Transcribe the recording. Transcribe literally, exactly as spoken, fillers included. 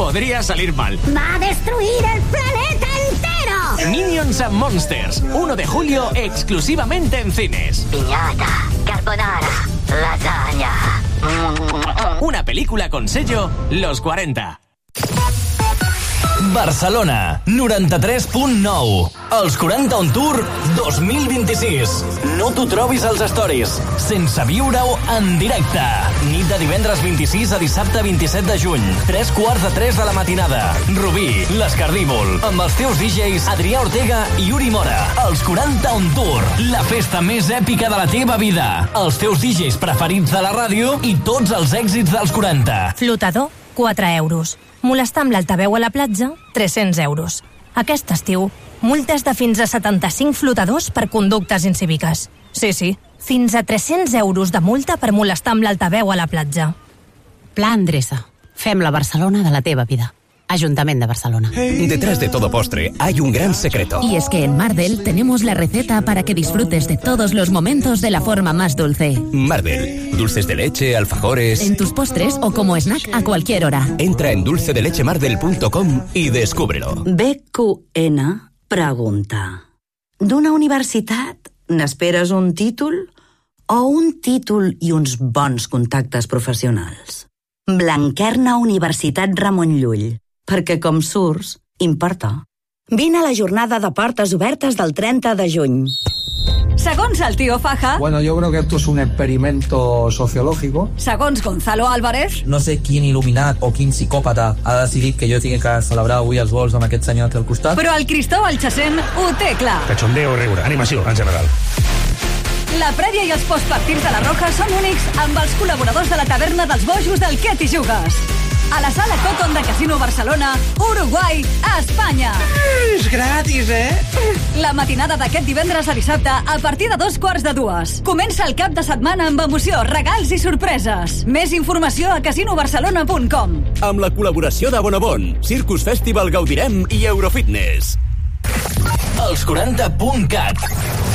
podría salir mal. ¡Va a destruir el planeta entero! Minions and Monsters, uno de julio, exclusivamente en cines. Piñata, carbonara, lasaña. Una película con sello Los cuarenta. Barcelona, noranta-tres punt nou. Els quaranta On Tour dos mil vint-i-sis. No t'ho trobis als stories, sense viure-ho en directe. Nit de divendres vint-i-sis a dissabte vint-i-set de juny. Tres quarts de tres de la matinada. Rubí, l'Escardívol, amb els teus D Js Adrià Ortega i Uri Mora. Els quaranta On Tour, la festa més èpica de la teva vida. Els teus D Js preferits de la ràdio i tots els èxits dels quaranta. Flotador, quatre euros. Molestar amb l'altaveu a la platja, tres-cents euros. Aquest estiu, multes de fins a setanta-cinc flotadors per conductes incíviques. Sí, sí, fins a tres-cents euros de multa per molestar amb l'altaveu a la platja. Pla Endreça. Fem la Barcelona de la teva vida. Ayuntamiento de Barcelona. Detrás de todo postre hay un gran secreto. Y es que en Mardel tenemos la receta para que disfrutes de todos los momentos de la forma más dulce. Mardel, dulces de leche, alfajores... En tus postres o como snack a cualquier hora. Entra en dulce de leche mardel punto com y descúbrelo. B Q N pregunta: d'una universitat n'esperes un títol o un títol i uns bons contactes professionals? Blanquerna Universitat Ramon Llull. Perquè com surts, importa. Vine a la jornada de portes obertes del trenta de juny. Segons el tío Faja... Bueno, yo creo que esto es un experimento sociológico. Segons Gonzalo Álvarez... No sé quin il·luminat o quin psicòpata ha decidit que jo tinc que celebrar avui els vols amb aquest senyor al costat. Però el Cristóbal Chacén ho té clar. Cachondeo, riure, animació, en general. La prèvia i els postpartits de la Roja són únics amb els col·laboradors de la taverna dels bojos del Què t'hi jugues. A la sala Cotton de Casino Barcelona, Uruguai, a Espanya. És gratis, eh? La matinada d'aquest divendres a dissabte a partir de dos quarts de dues. Comença el cap de setmana amb emoció, regals i sorpreses. Més informació a casino barcelona punt com. Amb la col·laboració de Bonobon, Circus Festival Gaudirem i Eurofitness. Els quaranta punt cat.